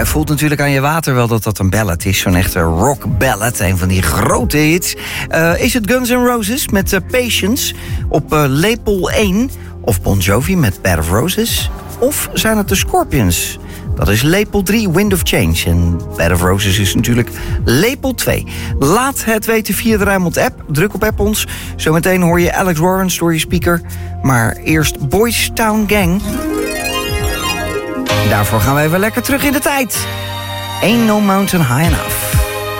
Jij voelt natuurlijk aan je water wel dat dat een ballad is. Zo'n echte rock ballad, een van die grote hits. Is het Guns N' Roses met Patience op lepel 1? Of Bon Jovi met Bed of Roses? Of zijn het de Scorpions? Dat is lepel 3, Wind of Change. En Bed of Roses is natuurlijk lepel 2. Laat het weten via de Rijnmond app. Druk op app ons. Zometeen hoor je Alex Warren door je speaker. Maar eerst Boys Town Gang. Daarvoor gaan we even lekker terug in de tijd. Ain't no mountain high enough.